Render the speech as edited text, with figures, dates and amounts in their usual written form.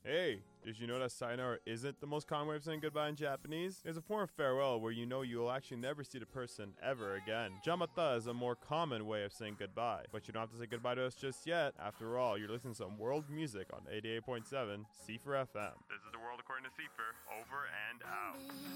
Hey, did you know that sayonara isn't the most common way of saying goodbye in Japanese? It's a form of farewell where you know you will actually never see the person ever again. Jamata is a more common way of saying goodbye, but you don't have to say goodbye to us just yet. After all, you're listening to some world music on 88.7 Sefer FM. This is the world according to Sefer, over and out.